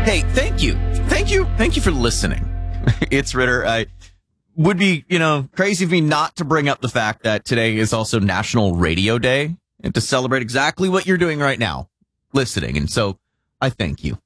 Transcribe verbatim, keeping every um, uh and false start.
Hey, thank you. Thank you. Thank you for listening. It's Ritter. I would be, you know, crazy of me not to bring up the fact that today is also National Radio Day and to celebrate exactly what you're doing right now, listening. And so I thank you.